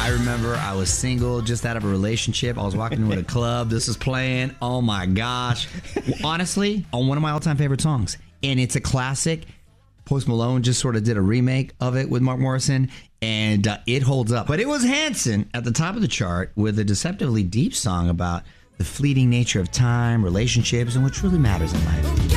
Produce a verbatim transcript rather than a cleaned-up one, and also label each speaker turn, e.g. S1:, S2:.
S1: I remember I was single, just out of a relationship. I was walking into a club. This was playing. Oh, my gosh. Honestly, on one of my all-time favorite songs. And it's a classic. Post Malone just sort of did a remake of it with Mark Morrison, and uh, it holds up. But it was Hanson at the top of the chart with a deceptively deep song about the fleeting nature of time, relationships, and what truly matters in life.